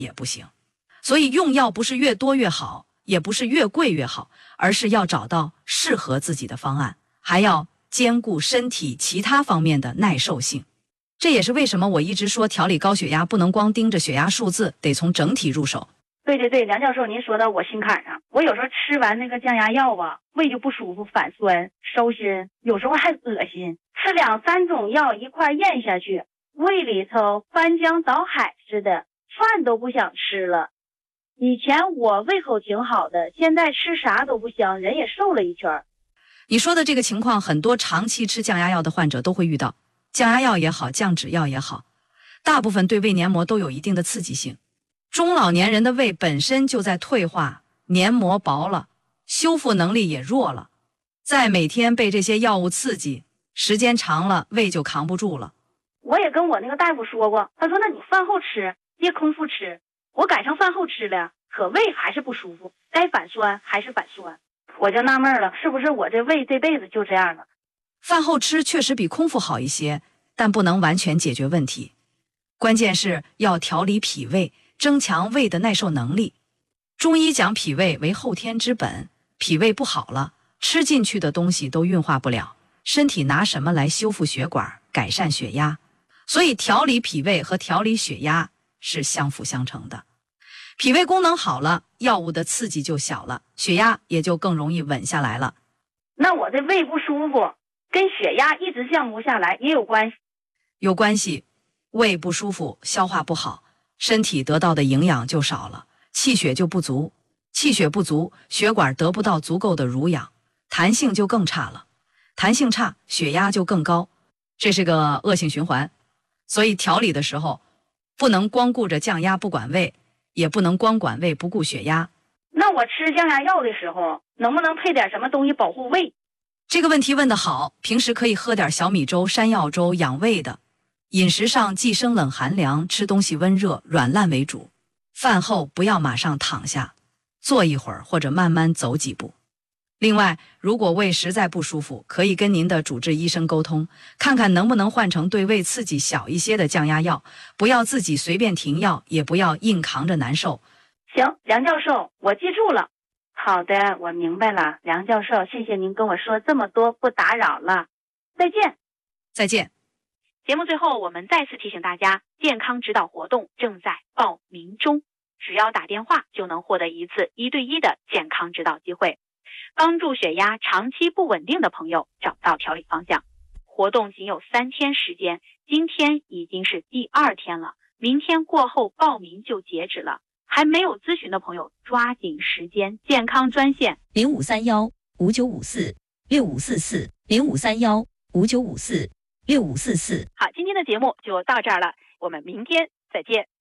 也不行。所以用药不是越多越好，也不是越贵越好，而是要找到适合自己的方案，还要兼顾身体其他方面的耐受性。这也是为什么我一直说调理高血压不能光盯着血压数字，得从整体入手。 对，梁教授，您说到我心坎上。我有时候吃完那个降压药吧，胃就不舒服，反酸、烧心，有时候还恶心。吃2、3种药一块咽下去，胃里头翻江倒海似的，饭都不想吃了。以前我胃口挺好的，现在吃啥都不香，人也瘦了一圈。 你说的这个情况，很多长期吃降压药的患者都会遇到。降压药也好，降脂药也好，大部分对胃黏膜都有一定的刺激性。中老年人的胃本身就在退化，黏膜薄了，修复能力也弱了，再每天被这些药物刺激，时间长了胃就扛不住了。 我也跟我那个大夫说过，他说那你饭后吃，别空腹吃。我改成饭后吃了，可胃还是不舒服，该反酸还是反酸。我就纳闷了，是不是我这胃这辈子就这样了？ 饭后吃确实比空腹好一些，但不能完全解决问题。关键是要调理脾胃，增强胃的耐受能力。中医讲脾胃为后天之本，脾胃不好了，吃进去的东西都运化不了，身体拿什么来修复血管、改善血压？所以调理脾胃和调理血压是相辅相成的。脾胃功能好了，药物的刺激就小了，血压也就更容易稳下来了。 那我这胃不舒服跟血压一直降不下来也有关系？ 有关系。胃不舒服，消化不好，身体得到的营养就少了，气血就不足。气血不足，血管得不到足够的濡养，弹性就更差了。弹性差，血压就更高，这是个恶性循环。所以调理的时候，不能光顾着降压不管胃，也不能光管胃不顾血压。 那我吃降压药的时候，能不能配点什么东西保护胃？ 这个问题问得好，平时可以喝点小米粥、山药粥，养胃的。饮食上忌生冷寒凉，吃东西温热软烂为主。饭后不要马上躺下，坐一会儿或者慢慢走几步。另外，如果胃实在不舒服，可以跟您的主治医生沟通，看看能不能换成对胃刺激小一些的降压药，不要自己随便停药，也不要硬扛着难受。 行，梁教授，我记住了。好的，我明白了，梁教授，谢谢您跟我说这么多，不打扰了。再见。 再见。 节目最后，我们再次提醒大家，健康指导活动正在报名中，只要打电话就能获得一次1对1的健康指导机会，帮助血压长期不稳定的朋友找到调理方向。活动仅有3天时间，今天已经是第2天了，明天过后报名就截止了。还没有咨询的朋友，抓紧时间，健康专线 0531-5954-6544，0531-5954-6544。 好，今天的节目就到这儿了，我们明天再见。